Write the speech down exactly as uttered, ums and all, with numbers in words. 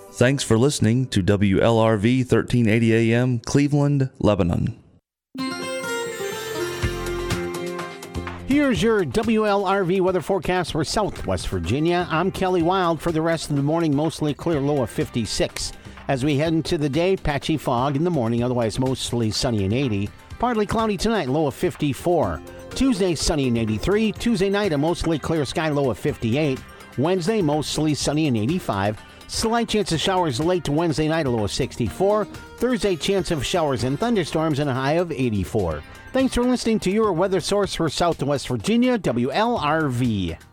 Thanks for listening to W L R V thirteen eighty A M, Cleveland, Lebanon. Here's your W L R V weather forecast for Southwest Virginia. I'm Kelly Wild. For the rest of the morning, mostly clear, low of fifty-six. As we head into the day, patchy fog in the morning, otherwise mostly sunny and eighty. Partly cloudy tonight, low of fifty-four. Tuesday, sunny and eighty-three. Tuesday night, a mostly clear sky, low of fifty-eight. Wednesday, mostly sunny and eighty-five. Slight chance of showers late Wednesday night, a low of sixty-four. Thursday, chance of showers and thunderstorms and a high of eighty-four. Thanks for listening to your weather source for Southwest Virginia, W L R V.